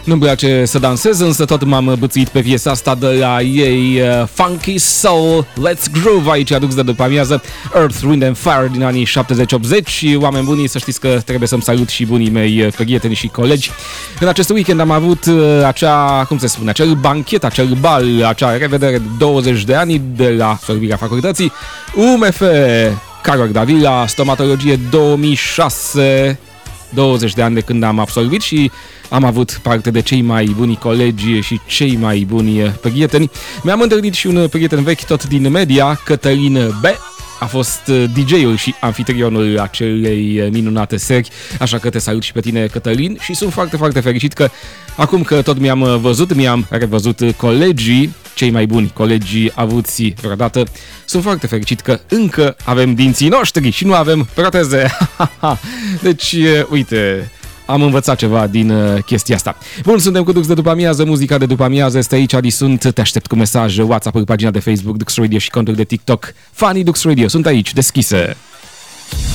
Nu-mi place să dansez, însă tot m-am bățuit pe piesa asta de la ei, Funky Soul, Let's Groove, aici aduc de după amiază, Earth, Wind and Fire din anii 70-80 și oameni buni, să știți că trebuie să-mi salut și bunii mei prieteni și colegi. În acest weekend am avut acel banchet, acel bal, acea revedere de 20 de ani de la absolvirea facultății UMF Carol Davila, stomatologie 2006, 20 de ani de când am absolvit și am avut parte de cei mai buni colegi și cei mai buni prieteni. Mi-am întâlnit și un prieten vechi tot din media, Cătălin B. A fost DJ-ul și anfitrionul acelei minunate seri, așa că te salut și pe tine, Cătălin, și sunt foarte, foarte fericit că acum că tot mi-am revăzut colegii, cei mai buni colegi avuți vreodată, sunt foarte fericit că încă avem dinții noștri și nu avem proteze. Deci, uite, am învățat ceva din chestia asta. Bun, suntem cu Dux de după amiază, muzica de după amiază este aici, Adi sunt, te aștept cu mesaj, WhatsApp, pagina de Facebook Dux Radio și contul de TikTok Funny Dux Radio, sunt aici, deschise.